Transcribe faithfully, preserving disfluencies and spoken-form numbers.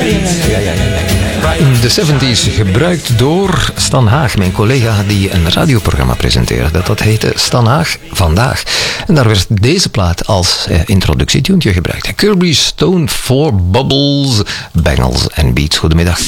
ja, ja, ja. In de zeventies gebruikt door Stan Haag, mijn collega die een radioprogramma presenteerde. Dat heette Stan Haag Vandaag. En daar werd deze plaat als eh, introductietune gebruikt. Kirby Stone for Bubbles, Bangles en Beats. Goedemiddag.